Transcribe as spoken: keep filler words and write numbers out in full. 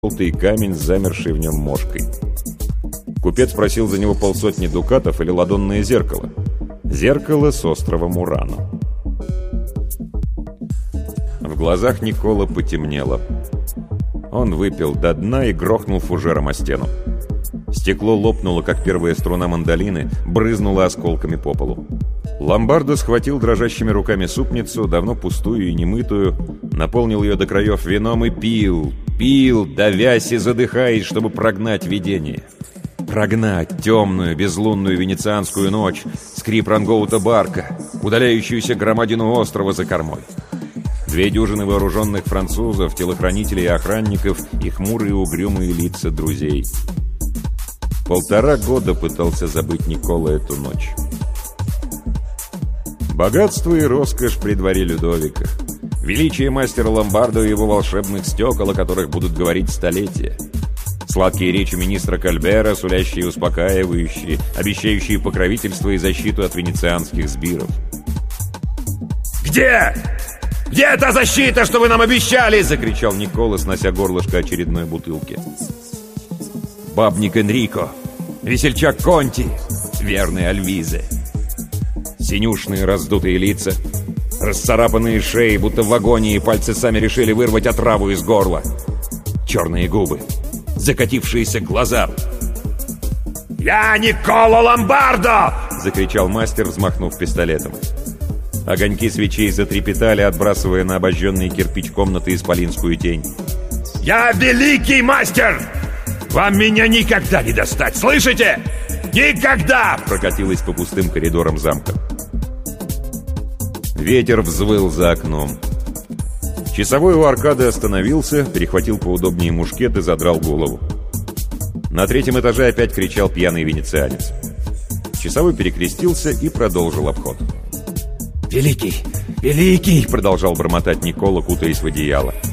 желтый камень с замершей в нем мошкой. Купец просил за него полсотни дукатов или ладонное зеркало. Зеркало с острова Мурано. В глазах Никола потемнело. Он выпил до дна и грохнул фужером о стену. Стекло лопнуло, как первая струна мандолины, брызнуло осколками по полу. Ломбардо схватил дрожащими руками супницу, давно пустую и немытую, наполнил ее до краев вином и пил, пил, давясь и задыхаясь, чтобы прогнать видение. Прогнать темную, безлунную венецианскую ночь, скрип рангоута барка, удаляющуюся громадину острова за кормой. Две дюжины вооруженных французов, телохранителей и охранников и хмурые угрюмые лица друзей. Полтора года пытался забыть Никола эту ночь. Богатство и роскошь при дворе Людовика. Величие мастера Ломбардо и его волшебных стекол, о которых будут говорить столетия. Сладкие речи министра Кальбера, сулящие успокаивающие, обещающие покровительство и защиту от венецианских сбиров. «Где? Где та защита, что вы нам обещали?» — закричал Никола, снося горлышко очередной бутылки. Бабник Энрико, весельчак Конти, верный Альвизе. Синюшные раздутые лица, расцарапанные шеи, будто в агонии, пальцы сами решили вырвать отраву из горла. Черные губы, закатившиеся глаза. «Я Николо Ломбардо!» — закричал мастер, взмахнув пистолетом. Огоньки свечей затрепетали, отбрасывая на обожженный кирпич комнаты исполинскую тень. «Я великий мастер! Вам меня никогда не достать, слышите? Никогда!» — прокатилась по пустым коридорам замка. Ветер взвыл за окном. Часовой у аркады остановился, перехватил поудобнее мушкет и задрал голову. На третьем этаже опять кричал пьяный венецианец. Часовой перекрестился и продолжил обход. «Великий! Великий!» — продолжал бормотать Никола, кутаясь в одеяло.